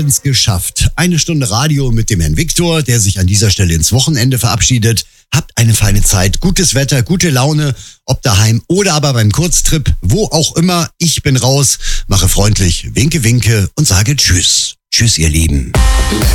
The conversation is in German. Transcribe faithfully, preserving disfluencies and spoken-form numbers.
haben's geschafft. Eine Stunde Radio mit dem Herrn Viktor, der sich an dieser Stelle ins Wochenende verabschiedet. Habt eine feine Zeit, gutes Wetter, gute Laune, ob daheim oder aber beim Kurztrip, wo auch immer. Ich bin raus, mache freundlich Winke, Winke und sage Tschüss. Tschüss, ihr Lieben.